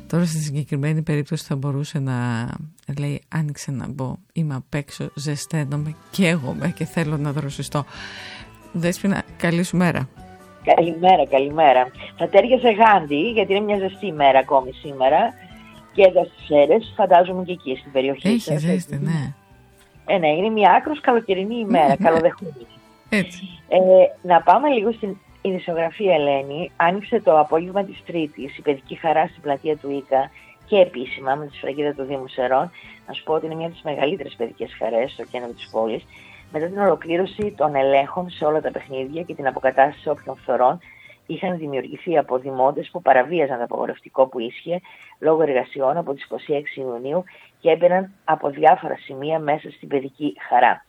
Τώρα στη συγκεκριμένη περίπτωση θα μπορούσε να λέει άνοιξε να μπω, είμαι απ' έξω, ζεσταίνομαι, καίγομαι και θέλω να δροσιστώ. Δέσποινα, καλή σου μέρα. Καλημέρα. Θα τέριαζε Γάντι, γιατί είναι μια ζεστή ημέρα ακόμη σήμερα και εδώ στις Σέρρες, φαντάζομαι και εκεί στην περιοχή. Έχει ζέστη, ναι. Ναι, είναι μια άκρως καλοκαιρινή ημέρα, καλοδεχούμενη. Έτσι. Να πάμε λίγο στην ειδησιογραφία, Ελένη. Άνοιξε το απόγευμα της Τρίτης η παιδική χαρά στην πλατεία του Ίκα και επίσημα με τη σφραγίδα του Δήμου Σερών. Να σου πω ότι είναι μια από τις μεγαλύτερες παιδικές χαρές στο κέντρο της πόλης. Μετά την ολοκλήρωση των ελέγχων σε όλα τα παιχνίδια και την αποκατάσταση όποιων φθορών, είχαν δημιουργηθεί από δημότες που παραβίαζαν το απαγορευτικό που ίσχυε λόγω εργασιών από τις 26 Ιουνίου και έμπαιναν από διάφορα σημεία μέσα στην παιδική χαρά.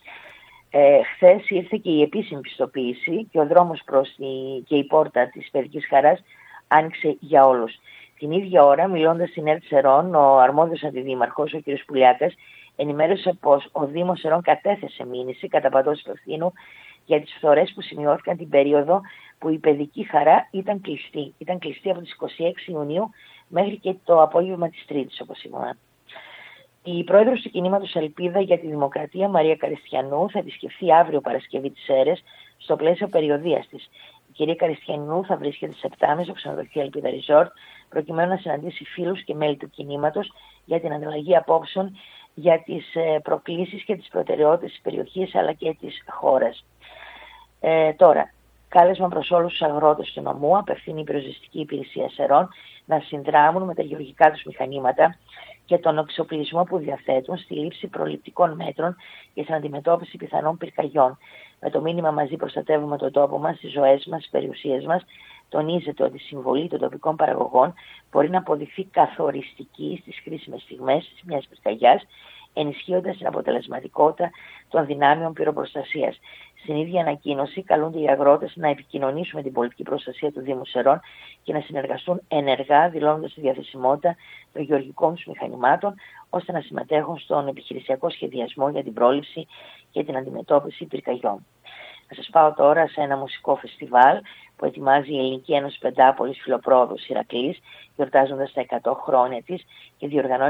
Χθες ήρθε και η επίσημη πιστοποίηση και ο δρόμος και η πόρτα της παιδικής χαράς άνοιξε για όλους. Την ίδια ώρα, μιλώντας στην ΕΡΤ Σερών, ο αρμόδιος αντιδήμαρχος, ο κ. Πουλιάκας, ενημέρωσε πως ο Δήμος Σερών κατέθεσε μήνυση κατά παντός υπευθύνου για τις φθορές που σημειώθηκαν την περίοδο που η παιδική χαρά ήταν κλειστή. Ήταν κλειστή από τις 26 Ιουνίου μέχρι και το απόγευμα της Τρίτης, όπως είπαμε. Η πρόεδρος του κινήματος Ελπίδα για τη Δημοκρατία, Μαρία Καριστιανού, θα επισκεφθεί αύριο Παρασκευή τις Σέρρες στο πλαίσιο περιοδίας της. Η κυρία Καριστιανού θα βρίσκεται στις 7.30 στο ξενοδοχείο Ελπίδα Resort, προκειμένου να συναντήσει φίλους και μέλη του κινήματος για την ανταλλαγή απόψεων για τις προκλήσεις και τις προτεραιότητες της περιοχής αλλά και της χώρας. Τώρα, κάλεσμα προς όλους τους αγρότες του νομού, απευθύνει η πυροσβεστική υπηρεσία Σερών να συνδράμουν με τα γεωργικά τους μηχανήματα και τον εξοπλισμό που διαθέτουν στη λήψη προληπτικών μέτρων και στην αντιμετώπιση πιθανών πυρκαγιών. Με το μήνυμα «Μαζί προστατεύουμε τον τόπο μας, τις ζωές μας, τις περιουσίες μας», τονίζεται ότι η συμβολή των τοπικών παραγωγών μπορεί να αποδειχθεί καθοριστική στις χρήσιμες στιγμές της μιας πυρκαγιάς, ενισχύοντας την αποτελεσματικότητα των δυνάμεων πυροπροστασίας. Στην ίδια ανακοίνωση καλούνται οι αγρότες να επικοινωνήσουν με την πολιτική προστασία του Δήμου Σερών και να συνεργαστούν ενεργά, δηλώνοντας τη διαθεσιμότητα των γεωργικών τους μηχανημάτων, ώστε να συμμετέχουν στον επιχειρησιακό σχεδιασμό για την πρόληψη και την αντιμετώπιση πυρκαγιών. Θα σας πάω τώρα σε ένα μουσικό φεστιβάλ που ετοιμάζει η Ελληνική Ένωση Πεντάπολης Φιλοπρόοδος Ηρακλής, γιορτάζοντας τα 100 χρόνια της και διοργανώνει